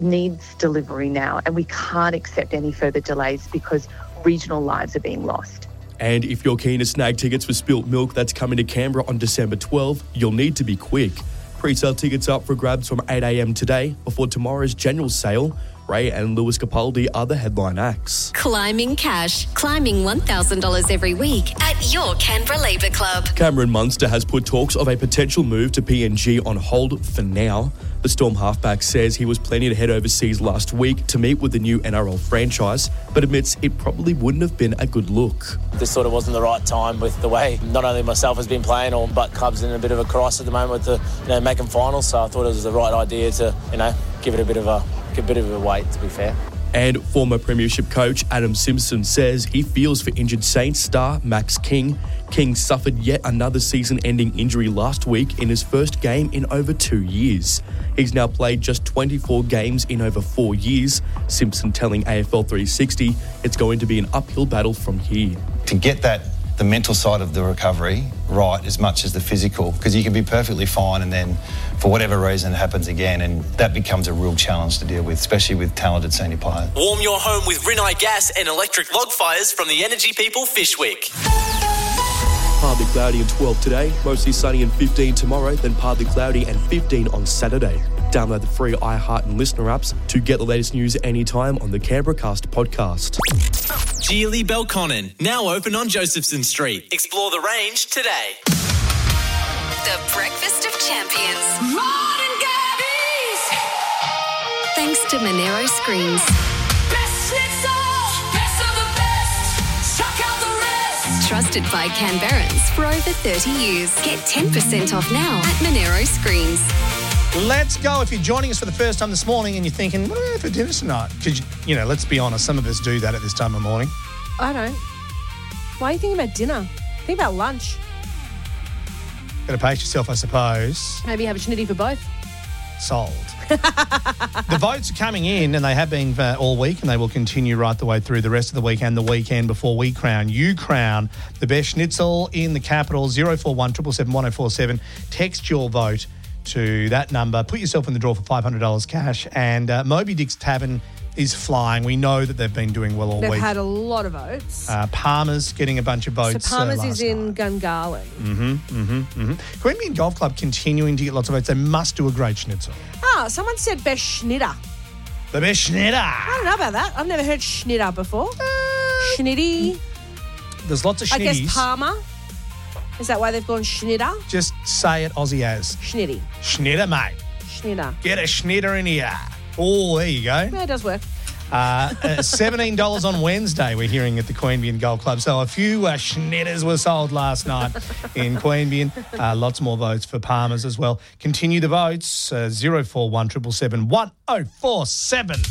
needs delivery now, and we can't accept any further delays because regional lives are being lost. And if you're keen to snag tickets for Spilt Milk that's coming to Canberra on December 12, you'll need to be quick. Pre-sale tickets up for grabs from 8 a.m. today before tomorrow's general sale. Ray and Lewis Capaldi are the headline acts. Climbing cash. Climbing $1,000 every week at your Canberra Labour Club. Cameron Munster has put talks of a potential move to PNG on hold for now. The Storm halfback says he was planning to head overseas last week to meet with the new NRL franchise, but admits it probably wouldn't have been a good look. This sort of wasn't the right time with the way not only myself has been playing, but club's in a bit of a crisis at the moment with the making finals. So I thought it was the right idea to give it a bit of a wait, to be fair. And former Premiership coach Adam Simpson says he feels for injured Saints star Max King. King suffered yet another season-ending injury last week in his first game in over 2 years. He's now played just 24 games in over 4 years. Simpson telling AFL 360 it's going to be an uphill battle from here. To get the mental side of the recovery right as much as the physical, because you can be perfectly fine and then for whatever reason it happens again, and that becomes a real challenge to deal with, especially with talented senior players. Warm your home with Rinnai gas and electric log fires from the Energy People Fish Week. Partly cloudy and 12 today, mostly sunny and 15 tomorrow, then partly cloudy and 15 on Saturday. Download the free iHeart and Listener apps to get the latest news anytime on the Canberracast podcast. Geely Belconnen, now open on Josephson Street. Explore the range today. The Breakfast of Champions. Martin Gabbies. Thanks to Monero Screens. Best schnitzel, best of the best. Suck out the rest. Trusted by Canberrans for over 30 years. Get 10% off now at Monero Screens. Let's go. If you're joining us for the first time this morning and you're thinking, what do I have for dinner tonight? Because, let's be honest, some of us do that at this time of morning. I don't. Why are you thinking about dinner? Think about lunch. Got to pace yourself, I suppose. Maybe have a schnitty for both. Sold. The votes are coming in, and they have been all week, and they will continue right the way through the rest of the week and the weekend before we crown the best schnitzel in the capital. 0417 777 1047. Text your vote to that number. Put yourself in the draw for $500 cash. And Moby Dick's Tavern is flying. We know that they've been doing well all week. They've had a lot of votes. Palmer's getting a bunch of votes. So Palmer's is in Gungahlin. Queanbeyan Golf Club continuing to get lots of votes. They must do a great schnitzel. Someone said best schnitter. The best schnitter. I don't know about that. I've never heard schnitter before. Schnitty. There's lots of schnitties. I guess Palmer. Is that why they've gone schnitter? Just say it Aussie as. Schnitty. Schnitter, mate. Schnitter. Get a schnitter in here. Oh, there you go. Yeah, it does work. $17 on Wednesday, we're hearing at the Queanbeyan Golf Club. So a few schnitters were sold last night in Queanbeyan. Lots more votes for Palmer's as well. Continue the votes. 041777 1047.